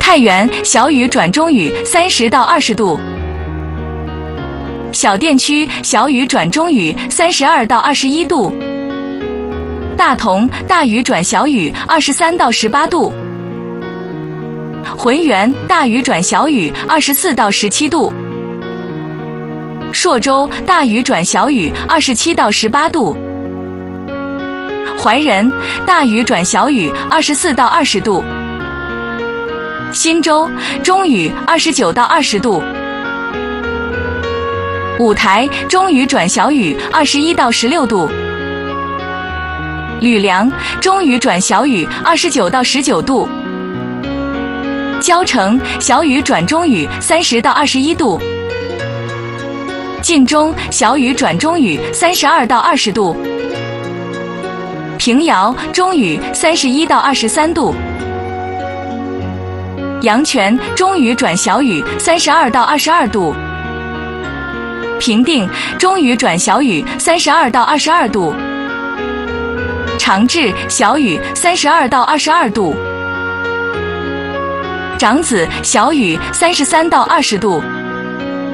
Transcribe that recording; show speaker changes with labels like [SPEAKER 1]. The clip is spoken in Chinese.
[SPEAKER 1] 太原小雨转中雨30到20度。小店区小雨转中雨32到21度。大同大雨转小雨23到18度。浑源大雨转小雨24到17度。朔州大雨转小雨27到18度。怀仁大雨转小雨24到20度。忻州中雨29到20度。五台中雨转小雨21到16度。吕梁中雨转小雨29到19度。蕉城小雨转中雨30到21度。晋中小雨转中雨32到20度。平遥中雨31到23度。阳泉中雨转小雨32到22度。平定中雨转小雨32到22度。长治小雨32到22度。长子小雨33到20度。